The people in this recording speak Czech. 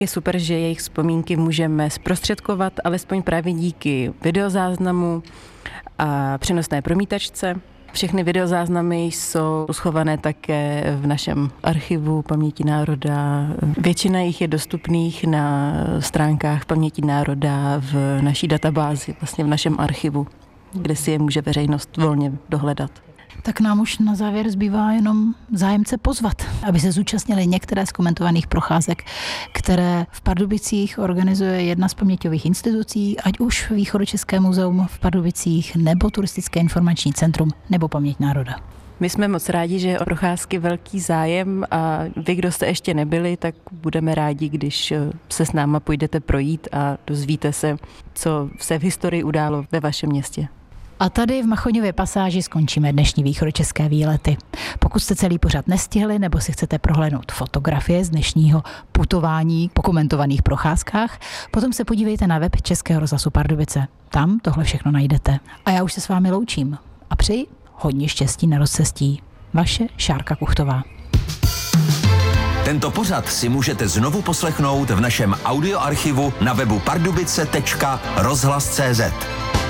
Je super, že jejich vzpomínky můžeme zprostředkovat, alespoň právě díky videozáznamu a přenosné promítačce. Všechny videozáznamy jsou schované také v našem archivu Paměti národa. Většina jich je dostupných na stránkách Paměti národa v naší databázi, vlastně v našem archivu, kde si je může veřejnost volně dohledat. Tak nám už na závěr zbývá jenom zájemce pozvat, aby se zúčastnili některé z komentovaných procházek, které v Pardubicích organizuje jedna z paměťových institucí, ať už Východočeské muzeum v Pardubicích, nebo Turistické informační centrum, nebo Paměť národa. My jsme moc rádi, že je o procházky velký zájem a vy, kdo jste ještě nebyli, tak budeme rádi, když se s náma půjdete projít a dozvíte se, co se v historii událo ve vašem městě. A tady v Machoňově pasáži skončíme dnešní východočeské výlety. Pokud jste celý pořad nestihli nebo si chcete prohlédnout fotografie z dnešního putování po komentovaných procházkách, potom se podívejte na web Českého rozhlasu Pardubice. Tam tohle všechno najdete. A já už se s vámi loučím a přeji hodně štěstí na rozcestí. Vaše Šárka Kuchtová. Tento pořad si můžete znovu poslechnout v našem audioarchivu na webu pardubice.rozhlas.cz.